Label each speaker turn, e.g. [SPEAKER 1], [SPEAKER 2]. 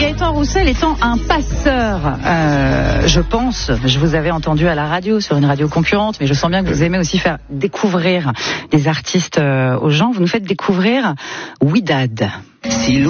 [SPEAKER 1] Gaëtan Roussel étant un passeur, je pense, je vous avais entendu à la radio, sur une radio concurrente, mais je sens bien que vous aimez aussi faire découvrir des artistes aux gens. Vous nous fait découvrir Ouidad.